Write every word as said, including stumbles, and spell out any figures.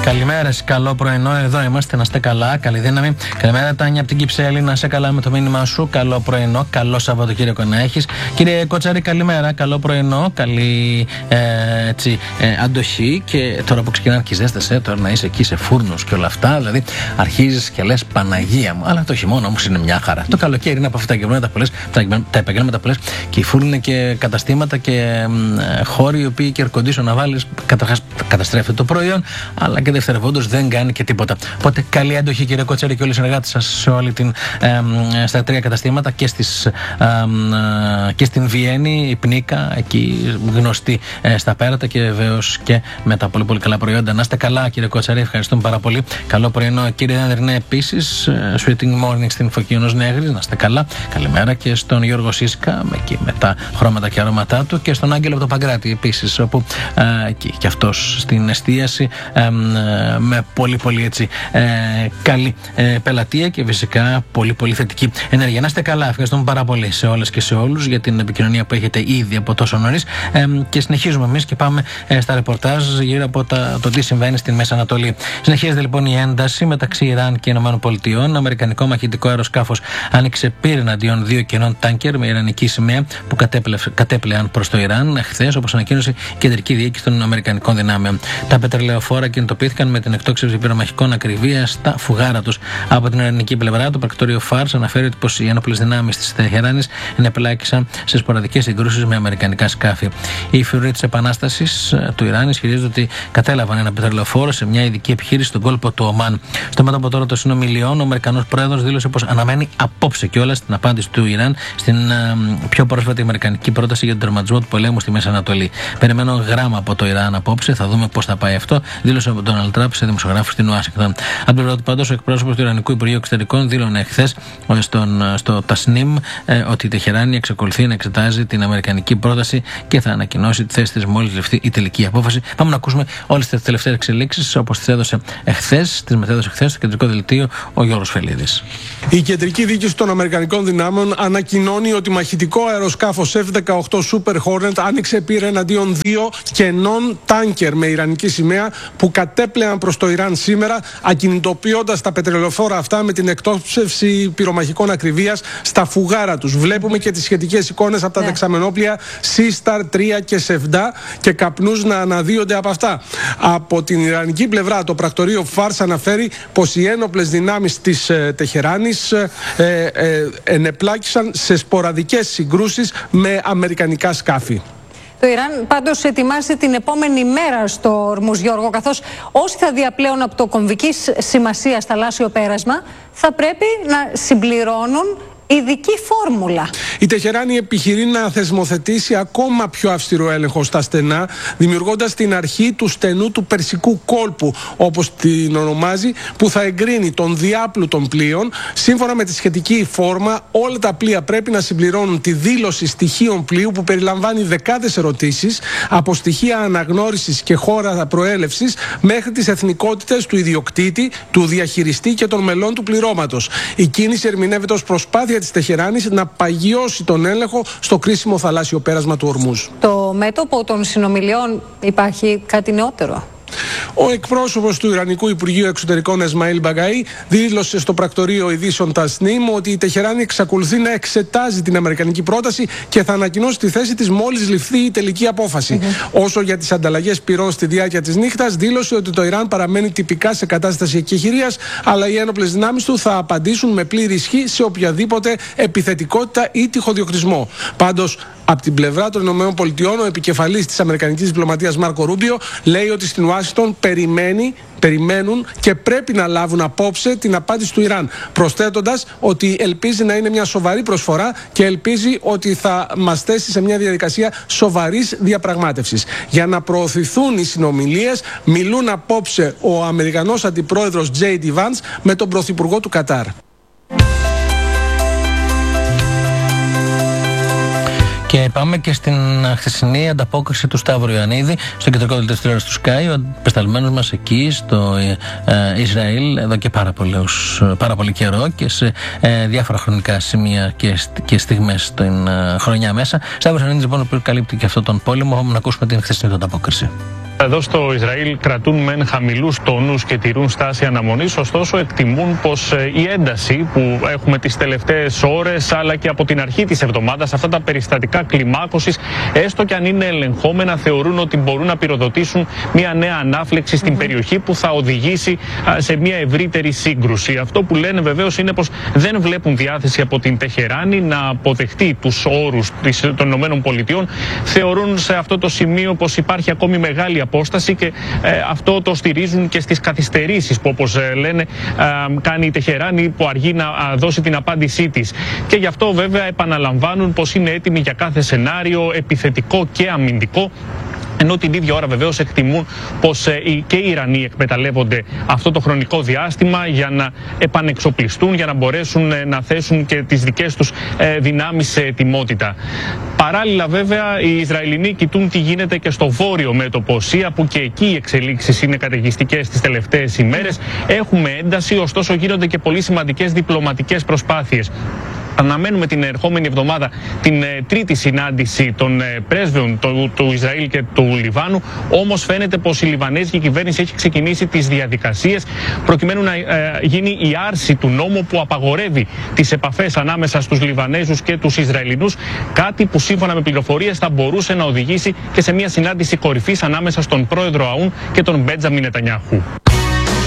Καλημέρα, καλό πρωινό. Εδώ είμαστε, να είστε καλά. Καλή δύναμη. Καλημέρα, Τάνια από την Κυψέλη. Να είσαι καλά με το μήνυμά σου. Καλό πρωινό. Καλό Σαββατοκύριακο να έχεις. Κύριε Κοτσάρη, καλημέρα. Καλό πρωινό. Καλή ε, έτσι, ε, αντοχή. Και τώρα που ξεκινάνε και οι ζέστες, ε, τώρα να είσαι εκεί σε φούρνους και όλα αυτά. Δηλαδή, αρχίζεις και λες Παναγία μου. Αλλά το χειμώνα όμως είναι μια χαρά. Το καλοκαίρι είναι από αυτά τα επαγγέλματα, τα επαγγέλματα που λες, και οι φούρνοι και καταστήματα και ε, χώροι οι οποίοι και air condition να βάλεις. Καταρχάς, καταστρέφεται το προϊόν, αλλά και δευτερευόντως δεν κάνει και τίποτα. Οπότε καλή έντοχη, κύριε Κότσαρη, και όλοι οι συνεργάτες σας σε όλη την, ε, στα τρία καταστήματα και, στις, ε, ε, και στην Βιέννη, η Πνίκα, εκεί γνωστή ε, στα πέρατα, και βεβαίως και με τα πολύ πολύ καλά προϊόντα. Να είστε καλά, κύριε Κότσαρη, ευχαριστούμε πάρα πολύ. Καλό πρωινό, κύριε Ανδρινέ, επίσης. Ε, Sweeting Morning στην Φωκίωνος Νέγρης, να είστε καλά. Καλημέρα και στον Γιώργο Σίσκα, με, εκεί, με τα χρώματα και αρώματά του, και στον Άγγελο από το Παγκράτη, επίσης, όπου ε, εκεί και αυτός στην εστίαση. Ε, με πολύ πολύ έτσι ε, καλή ε, πελατεία και φυσικά πολύ πολύ θετική ενέργεια. Να είστε καλά, ευχαριστούμε πάρα πολύ σε όλες και σε όλους για την επικοινωνία που έχετε ήδη από τόσο νωρίς, ε, και συνεχίζουμε εμείς και πάμε ε, στα ρεπορτάζ γύρω από τα, το τι συμβαίνει στην Μέση Ανατολή. Συνεχίζεται λοιπόν η ένταση μεταξύ Ιράν και ΗΠΑ. Αμερικανικό μαχητικό αεροσκάφος άνοιξε πύρ εναντίον δύο κενών τάνκερ με ιρανική σημαία που κατέπλεαν προς το Ιράν χθες, όπως ανακοίνωσε η κεντρική διοίκηση των Αμερικανικών δυνάμεων. Τα πετρελαιοφόρα κινητοποιήθηκαν με την εκτόξευση πυρομαχικών ακριβία στα φουγάρα τους. Από την ιρανική πλευρά, το πρακτορείο Φάρς αναφέρει πως οι ένοπλες δυνάμεις της Τεχεράνης ενεπλάκησαν σε σποραδικές συγκρούσεις με αμερικανικά σκάφη. Οι φρουροί της Επανάστασης του Ιράν ισχυρίζονται ότι κατέλαβαν ένα πετρελαιοφόρο σε μια ειδική επιχείρηση στον κόλπο του Ομάν. Στο μέτωπο τώρα των συνομιλιών, ο Αμερικανός πρόεδρος δήλωσε πως αναμένει απόψε κιόλας την απάντηση του Ιράν στην uh, πιο πρόσφατη αμερικανική πρόταση για τον τερματισμό του πολέμου στη Μέση Ανατολή. Περιμένω γράμμα από το Ιράν απόψε, θα δούμε πώς θα πάει αυτό, δήλωσε ο Ντόναλντ Τραμπ σε δημοσιογράφους στην Ουάσιγκτον. Από την πλευρά του, πάντως, ο εκπρόσωπος του Ιρανικού Υπουργείου Εξωτερικών δήλωνε χθες στο Τασνίμ ε, ότι η Τεχεράνη εξακολουθεί να εξετάζει την αμερικανική πρόταση και θα ανακοινώσει τη θέση της μόλις ληφθεί η τελική απόφαση. Πάμε να ακούσουμε όλες τις τελευταίες εξελίξεις, όπως τις έδωσε εχθές, τις μετέδωσε χθες στο κεντρικό δελτίο ο Γιώργος Φελίδης. Η κεντρική διοίκηση των Αμερικανικών δυνάμεων ανακοινώνει ότι μαχητικό αεροσκάφος εφ δεκαοκτώ Super Hornet άνοιξε πύρ εναντίον δύο κενών τάνκερ με ιρανική σημαία που κατέπλεαν προς το Ιράν σήμερα, ακινητοποιώντας τα πετρελαιοφόρα αυτά με την εκτόξευση πυρομαχικών ακριβίας στα φουγάρα τους. Βλέπουμε και τις σχετικές εικόνες από τα yeah. δεξαμενόπλια Sea-Star τρία και Σεφντά και καπνούς να αναδύονται από αυτά. Από την ιρανική πλευρά, το πρακτορείο Φάρς αναφέρει πως οι ένοπλες δυνάμεις της ε, Τεχεράνης ε, ε, ενεπλάκησαν σε σποραδικές συγκρούσεις με αμερικανικά σκάφη. Το Ιράν πάντως ετοιμάζει την επόμενη μέρα στο Ορμούζ, Γιώργο, καθώς όσοι θα διαπλέουν από το κομβικής σημασίας θαλάσσιο πέρασμα θα πρέπει να συμπληρώνουν ειδική φόρμουλα. Η Τεχεράνη επιχειρεί να θεσμοθετήσει ακόμα πιο αυστηρό έλεγχο στα στενά, δημιουργώντας την αρχή του στενού του Περσικού κόλπου, όπως την ονομάζει, που θα εγκρίνει τον διάπλου των πλοίων. Σύμφωνα με τη σχετική φόρμα, όλα τα πλοία πρέπει να συμπληρώνουν τη δήλωση στοιχείων πλοίου που περιλαμβάνει δεκάδες ερωτήσεις, από στοιχεία αναγνώρισης και χώρα προέλευσης μέχρι τις εθνικότητες του ιδιοκτήτη, του διαχειριστή και των μελών του πληρώματος. Η κίνηση ερμηνεύεται ως προσπάθεια της Τεχεράνης να παγιώσει τον έλεγχο στο κρίσιμο θαλάσσιο πέρασμα του Ορμούζ. Το μέτωπο των συνομιλιών υπάρχει κάτι νεότερο? Ο εκπρόσωπος του Ιρανικού Υπουργείου Εξωτερικών Εσμαήλ Μπαγκαή δήλωσε στο πρακτορείο ειδήσεων Τασνίμ ότι η Τεχεράνη εξακολουθεί να εξετάζει την αμερικανική πρόταση και θα ανακοινώσει τη θέση της μόλις ληφθεί η τελική απόφαση. Mm-hmm. Όσο για τις ανταλλαγές πυρών στη διάρκεια της νύχτας, δήλωσε ότι το Ιράν παραμένει τυπικά σε κατάσταση εκεχηρίας, αλλά οι ένοπλες δυνάμεις του θα απαντήσουν με πλήρη ισχύ σε οποιαδήποτε επιθετικότητα ή τυχοδιοκτισμό. Πάντως, από την πλευρά των ΗΠΑ, ο επικεφαλής της αμερικανικής διπλωματίας Μάρκο Ρούμπιο λέει ότι στην Ουάσιγκτον περιμένει, περιμένουν και πρέπει να λάβουν απόψε την απάντηση του Ιράν, προσθέτοντας ότι ελπίζει να είναι μια σοβαρή προσφορά και ελπίζει ότι θα μας θέσει σε μια διαδικασία σοβαρής διαπραγμάτευσης. Για να προωθηθούν οι συνομιλίες, μιλούν απόψε ο Αμερικανός Αντιπρόεδρος Τζέι Ντι Βάνς με τον Πρωθυπουργό του Κατάρ. Και πάμε και στην χθεσινή ανταπόκριση του Σταύρου Ιωαννίδη στο κεντρικό δελτίο τηλεόρασης του Sky, ο απεσταλμένος μας εκεί στο ε, Ισραήλ εδώ και πάρα, πολλούς, πάρα πολύ καιρό και σε ε, διάφορα χρονικά σημεία και, και στιγμές στην ε, χρονιά μέσα. Σταύρος Ιωαννίδης λοιπόν που καλύπτει και αυτόν τον πόλεμο. Πάμε να ακούσουμε την χθεσινή του ανταπόκριση. Εδώ στο Ισραήλ κρατούν μεν χαμηλούς τόνους και τηρούν στάση αναμονής, ωστόσο εκτιμούν πως η ένταση που έχουμε τις τελευταίες ώρες αλλά και από την αρχή της εβδομάδας, αυτά τα περιστατικά κλιμάκωσης, έστω και αν είναι ελεγχόμενα, θεωρούν ότι μπορούν να πυροδοτήσουν μια νέα ανάφλεξη στην mm-hmm. περιοχή που θα οδηγήσει σε μια ευρύτερη σύγκρουση. Αυτό που λένε βεβαίως είναι πως δεν βλέπουν διάθεση από την Τεχεράνη να αποδεχτεί τους όρους των ΗΠΑ. Θεωρούν σε αυτό το σημείο πως υπάρχει ακόμη μεγάλη απόσταση και ε, αυτό το στηρίζουν και στις καθυστερήσεις που, όπως ε, λένε, ε, κάνει η Τεχεράνη, που αργεί να α, δώσει την απάντησή της. Και γι' αυτό βέβαια επαναλαμβάνουν πως είναι έτοιμοι για κάθε σενάριο, επιθετικό και αμυντικό. Ενώ την ίδια ώρα βεβαίως εκτιμούν πως ε, και οι Ιρανοί εκμεταλλεύονται αυτό το χρονικό διάστημα για να επανεξοπλιστούν, για να μπορέσουν ε, να θέσουν και τις δικές τους ε, δυνάμεις σε ετοιμότητα. Παράλληλα βέβαια οι Ισραηλινοί κοιτούν τι γίνεται και στο βόρειο μέτωπο Σία, που και εκεί οι εξελίξεις είναι καταιγιστικές τις τελευταίες ημέρες. Έχουμε ένταση, ωστόσο γίνονται και πολύ σημαντικές διπλωματικές προσπάθειες. Αναμένουμε την ερχόμενη εβδομάδα την ε, τρίτη συνάντηση των ε, πρέσβεων του, του Ισραήλ και του Λιβάνου. Όμως φαίνεται πως η Λιβανέζικη κυβέρνηση έχει ξεκινήσει τις διαδικασίες προκειμένου να ε, γίνει η άρση του νόμου που απαγορεύει τις επαφές ανάμεσα στους Λιβανέζους και τους Ισραηλινούς. Κάτι που σύμφωνα με πληροφορίες θα μπορούσε να οδηγήσει και σε μια συνάντηση κορυφής ανάμεσα στον πρόεδρο Αούν και τον Μπέντζαμιν Νετανιάχου.